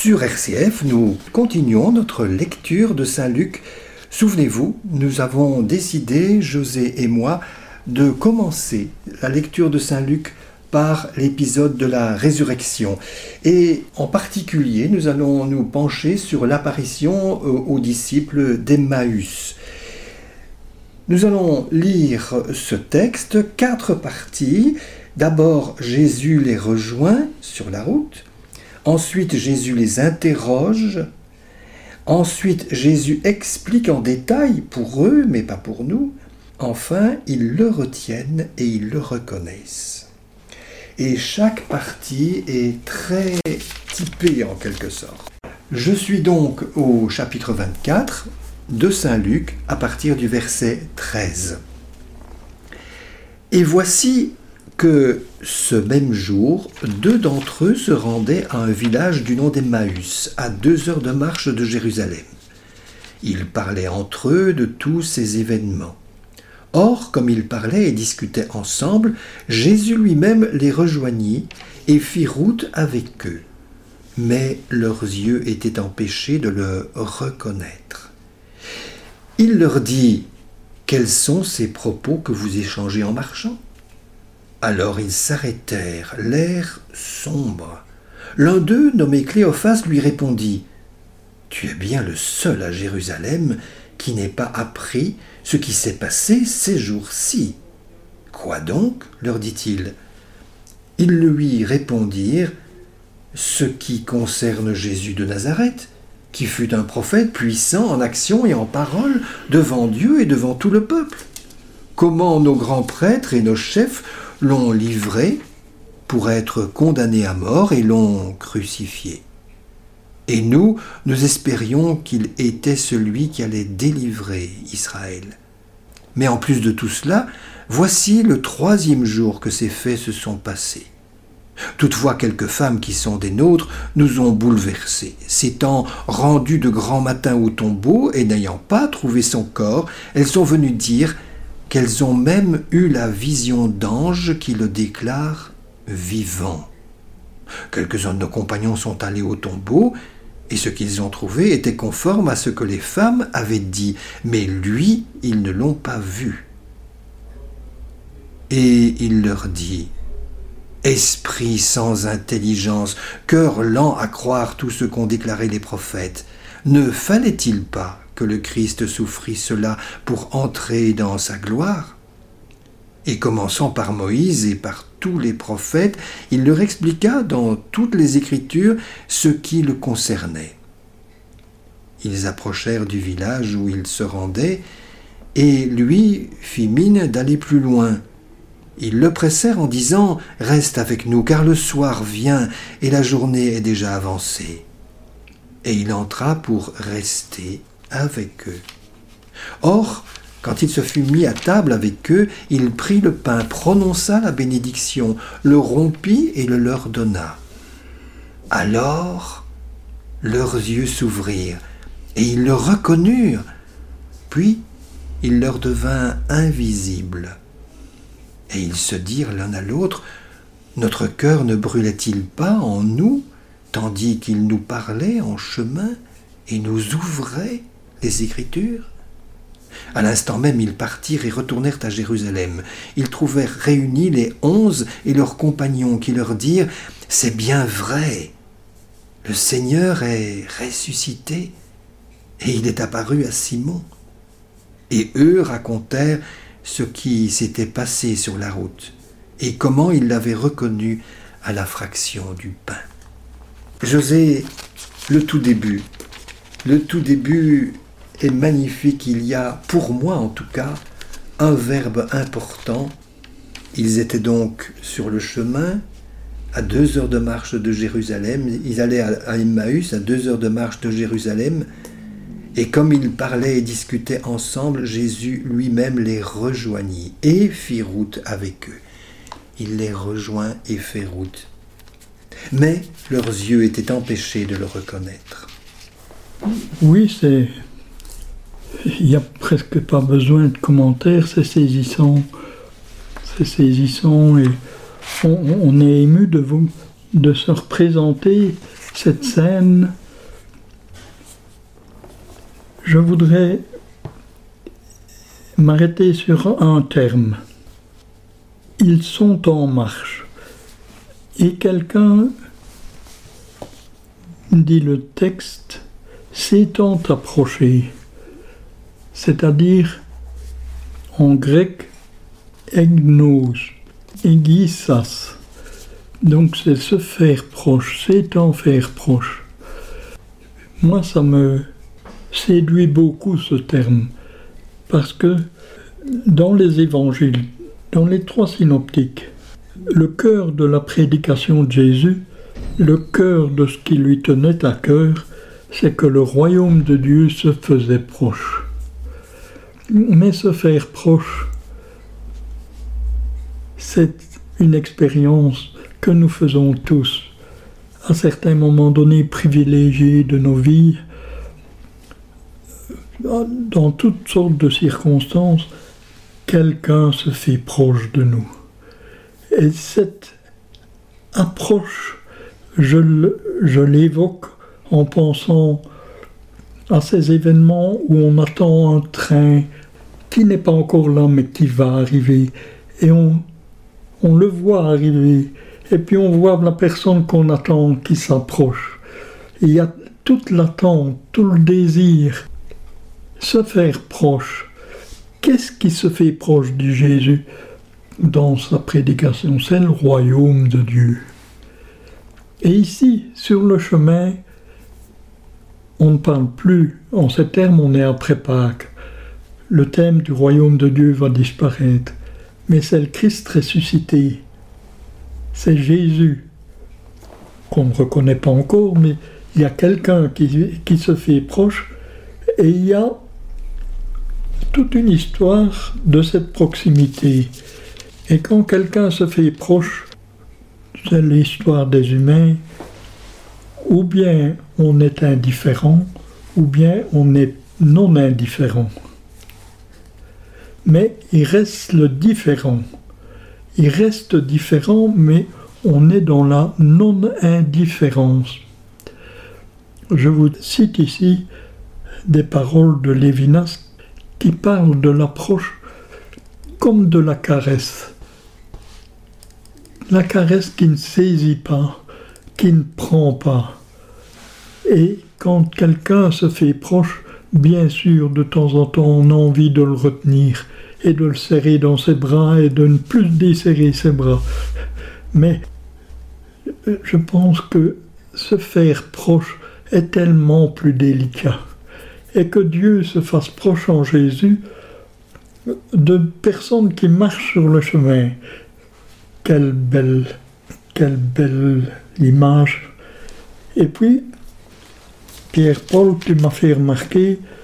Sur RCF, nous continuons notre lecture de Saint Luc. Souvenez-vous, nous avons décidé, José et moi, de commencer la lecture de Saint Luc par l'épisode de la résurrection. Et en particulier, nous allons nous pencher sur l'apparition aux disciples d'Emmaüs. Nous allons lire ce texte, 4 parties. D'abord, Jésus les rejoint sur la route. Ensuite, Jésus les interroge. Ensuite, Jésus explique en détail pour eux, mais pas pour nous. Enfin, ils le retiennent et ils le reconnaissent. Et chaque partie est très typée en quelque sorte. Je suis donc au chapitre 24 de Saint Luc à partir du verset 13. Et voici que ce même jour, 2 d'entre eux se rendaient à un village du nom d'Emmaüs, à 2 heures de marche de Jérusalem. Ils parlaient entre eux de tous ces événements. Or, comme ils parlaient et discutaient ensemble, Jésus lui-même les rejoignit et fit route avec eux. Mais leurs yeux étaient empêchés de le reconnaître. Il leur dit : « Quels sont ces propos que vous échangez en marchant ?» Alors ils s'arrêtèrent, l'air sombre. L'un d'eux, nommé Cléophas, lui répondit : « Tu es bien le seul à Jérusalem qui n'ait pas appris ce qui s'est passé ces jours-ci. » « Quoi donc ? leur dit-il. Ils lui répondirent : « Ce qui concerne Jésus de Nazareth, qui fut un prophète puissant en action et en parole devant Dieu et devant tout le peuple. Comment nos grands prêtres et nos chefs l'ont livré pour être condamné à mort et l'ont crucifié. Et nous espérions qu'il était celui qui allait délivrer Israël. Mais en plus de tout cela, voici le 3e jour que ces faits se sont passés. Toutefois, quelques femmes qui sont des nôtres nous ont bouleversés. S'étant rendues de grand matin au tombeau et n'ayant pas trouvé son corps, elles sont venues dire qu'elles ont même eu la vision d'anges qui le déclarent vivant. Quelques-uns de nos compagnons sont allés au tombeau, et ce qu'ils ont trouvé était conforme à ce que les femmes avaient dit, mais lui, ils ne l'ont pas vu. Et il leur dit : « Esprit sans intelligence, cœur lent à croire tout ce qu'ont déclaré les prophètes, ne fallait-il pas que le Christ souffrit cela pour entrer dans sa gloire ? » Et commençant par Moïse et par tous les prophètes, il leur expliqua dans toutes les Écritures ce qui le concernait. Ils approchèrent du village où il se rendait, et lui fit mine d'aller plus loin. Ils le pressèrent en disant : « Reste avec nous, car le soir vient et la journée est déjà avancée. » Et il entra pour rester avec eux. Or, quand il se fut mis à table avec eux, il prit le pain, prononça la bénédiction, le rompit et le leur donna. Alors, leurs yeux s'ouvrirent et ils le reconnurent. Puis, il leur devint invisible. Et ils se dirent l'un à l'autre : « Notre cœur ne brûlait-il pas en nous, tandis qu'il nous parlait en chemin et nous ouvrait les Écritures ?» À l'instant même, ils partirent et retournèrent à Jérusalem. Ils trouvèrent réunis les 11 et leurs compagnons qui leur dirent : « C'est bien vrai, le Seigneur est ressuscité et il est apparu à Simon. » Et eux racontèrent ce qui s'était passé sur la route et comment ils l'avaient reconnu à la fraction du pain. José, le tout début est magnifique. Il y a, pour moi en tout cas, un verbe important. Ils étaient donc sur le chemin, à 2 heures de marche de Jérusalem. Ils allaient à Emmaüs, à 2 heures de marche de Jérusalem. Et comme ils parlaient et discutaient ensemble, Jésus lui-même les rejoignit et fit route avec eux. Il les rejoint et fait route. Mais leurs yeux étaient empêchés de le reconnaître. Oui, il n'y a presque pas besoin de commentaires, c'est saisissant. C'est saisissant et on est ému de se représenter cette scène, je voudrais m'arrêter sur un terme. Ils sont en marche. Et quelqu'un, dit le texte, s'étant approché, c'est-à-dire en grec, egnos, egissas. Donc c'est se faire proche, s'étant faire proche. Moi, ça me séduit beaucoup ce terme, parce que dans les évangiles, dans les 3 synoptiques, le cœur de la prédication de Jésus, le cœur de ce qui lui tenait à cœur, c'est que le royaume de Dieu se faisait proche. Mais se faire proche, c'est une expérience que nous faisons tous, à certains moments donnés privilégiés de nos vies, dans toutes sortes de circonstances, quelqu'un se fait proche de nous. Et cette approche, je l'évoque en pensant à ces événements où on attend un train qui n'est pas encore là mais qui va arriver. Et on le voit arriver. Et puis on voit la personne qu'on attend qui s'approche. Il y a toute l'attente, tout le désir. Se faire proche. Qu'est-ce qui se fait proche de Jésus dans sa prédication? C'est le royaume de Dieu. Et ici, sur le chemin, on ne parle plus, en ces termes, on est après Pâques. Le thème du royaume de Dieu va disparaître. Mais c'est le Christ ressuscité. C'est Jésus, qu'on ne reconnaît pas encore, mais il y a quelqu'un qui se fait proche, et il y a toute une histoire de cette proximité. Et quand quelqu'un se fait proche, c'est l'histoire des humains, ou bien on est indifférent, ou bien on est non indifférent. Mais il reste le différent. Il reste différent, mais on est dans la non-indifférence. Je vous cite ici des paroles de Lévinas qui parlent de l'approche comme de la caresse. La caresse qui ne saisit pas, qui ne prend pas. Et quand quelqu'un se fait proche, bien sûr, de temps en temps, on a envie de le retenir et de le serrer dans ses bras et de ne plus desserrer ses bras. Mais je pense que se faire proche est tellement plus délicat. Et que Dieu se fasse proche en Jésus de personnes qui marchent sur le chemin. Quelle belle image. Et puis, Pierre-Paul, tu m'as fait remarquer